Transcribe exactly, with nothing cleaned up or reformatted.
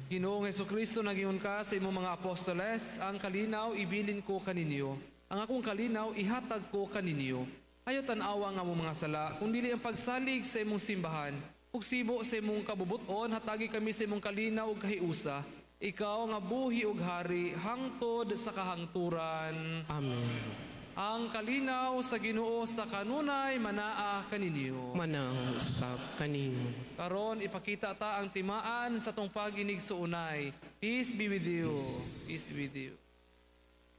Ginoong Hesukristo, nagingon ka sa imong mga apostoles, ang kalinaw ibilin ko kaninyo, ang akong kalinaw ihatag ko kaninyo. Ayaw tanawa nga mo mga sala, kung dili ang pagsalig sa imong simbahan, ug sibo sa imong kabubuton, hatagi kami sa imong kalinaw ug kahiusa. Ikaw nga buhi ug hari, hangtod sa kahangturan. Amen. Ang kalinaw sa Ginoo sa kanunay manaa kaninyo. Manang usab kanimo. Karon ipakita ta ang timaan sa tong pag-inig sa unay. Peace be with you. Peace. Peace be with you.